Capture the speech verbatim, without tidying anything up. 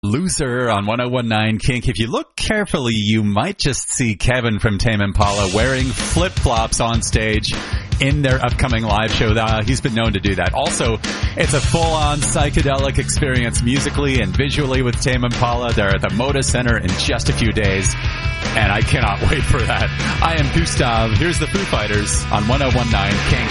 Loser on one oh one nine Kink. If you look carefully, you might just see Kevin from Tame Impala wearing flip-flops on stage in their upcoming live show. Uh, he's been known to do that. Also, it's a full-on psychedelic experience musically and visually with Tame Impala. They're at the Moda Center in just a few days, and I cannot wait for that. I am Gustav. Here's the Foo Fighters on one oh one nine Kink.